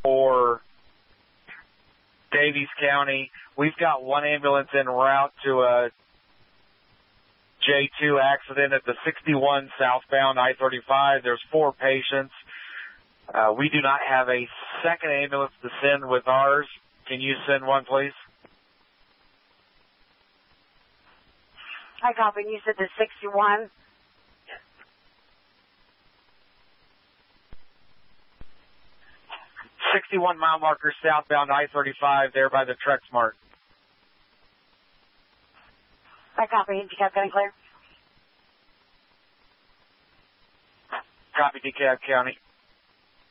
for Davies County. We've got one ambulance en route to a J2 accident at the 61 southbound I-35. There's 4 patients. We do not have a second ambulance to send with ours. Can you send one, please? I copy. You said the 61? 61 mile marker southbound I-35 there by the Trexmart. I copy. DeKalb County clear. Copy, DeKalb County.